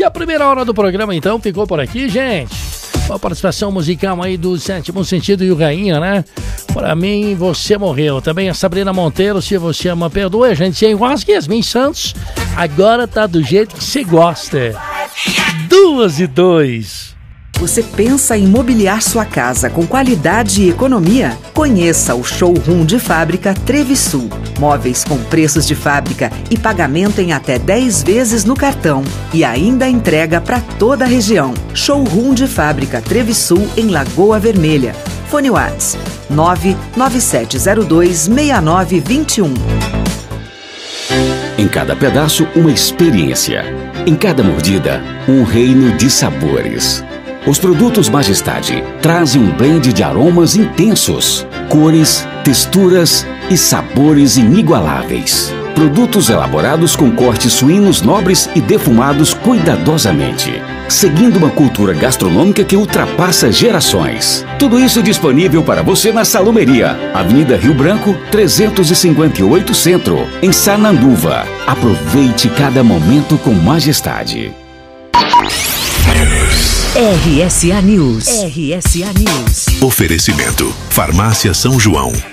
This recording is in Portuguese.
E a primeira hora do programa, então, ficou por aqui, gente. Uma participação musical aí do Sétimo Sentido e o Rainha, né? Pra mim, você morreu. Também a Sabrina Monteiro, Se Você Ama, Perdoa. A gente é igual as Yasmin Santos. Agora tá do jeito que você gosta. 2:02. Você pensa em mobiliar sua casa com qualidade e economia? Conheça o Showroom de Fábrica Trevisul. Móveis com preços de fábrica e pagamento em até 10 vezes no cartão. E ainda entrega para toda a região. Showroom de Fábrica Trevisul em Lagoa Vermelha. Fone WhatsApp 997026921. Em cada pedaço, uma experiência. Em cada mordida, um reino de sabores. Os produtos Majestade trazem um blend de aromas intensos, cores, texturas e sabores inigualáveis. Produtos elaborados com cortes suínos nobres e defumados cuidadosamente, seguindo uma cultura gastronômica que ultrapassa gerações. Tudo isso disponível para você na Salumeria, Avenida Rio Branco, 358 Centro, em Sananduva. Aproveite cada momento com Majestade. RSA News. RSA News. Oferecimento: Farmácia São João.